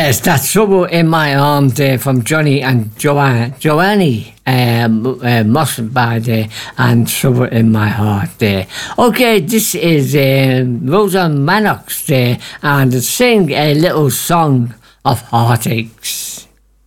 Yes, that's Trouble in My Arms there from Johnny and Joannie Mustard Bar there, and Trouble in My Heart there. Okay, this is Rosa Manox there, and sing a little song of heartaches.